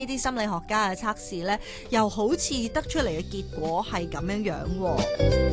呢啲心理學家嘅測試呢，又好似得出嚟嘅結果係咁樣喎。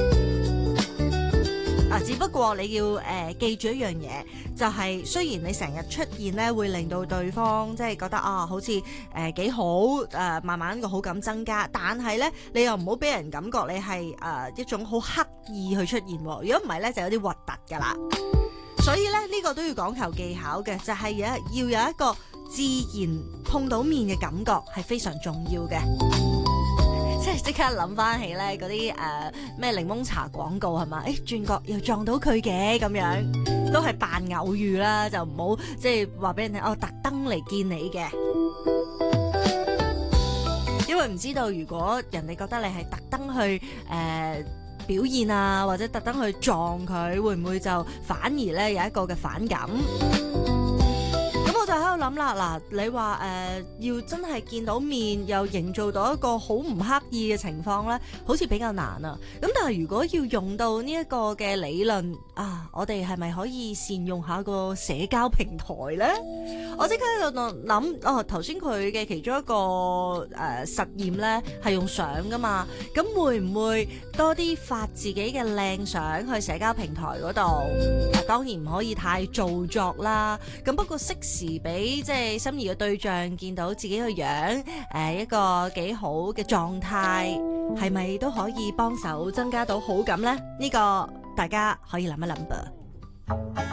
只不過你要記住一樣嘢，就係雖然你成日出現咧，會令到對方即係覺得好似幾好慢慢個好感增加，但係咧你又唔好俾人感覺你係一種好刻意去出現，如果唔係咧就有啲核突㗎啦。所以咧呢個都要講求技巧嘅，就係要有一個自然碰到面嘅感覺係非常重要嘅。即刻諗翻起咧嗰啲咩檸檬茶廣告係嘛？轉角又撞到佢嘅咁樣，都係扮偶遇啦，就唔好即係話俾人聽特登嚟見你嘅，因為唔知道如果人哋覺得你係特登去表現啊，或者特登去撞佢，會唔會就反而咧有一個嘅反感？我就喺度諗啦，嗱，你話要真係見到面又營造到一個好唔刻意嘅情況咧，好似比較難啊。咁但係如果要用到呢一個嘅理論我哋係咪可以善用下個社交平台咧？我即刻喺度諗，頭先佢嘅其中一個實驗咧係用相噶嘛，咁會唔會多啲發自己嘅靚相去社交平台嗰度？當然唔可以太做作啦。咁不過適時俾即係心儀嘅對象見到自己個樣，一個幾好嘅狀態，係咪都可以幫手增加到好感呢？呢個大家可以諗一諗噃。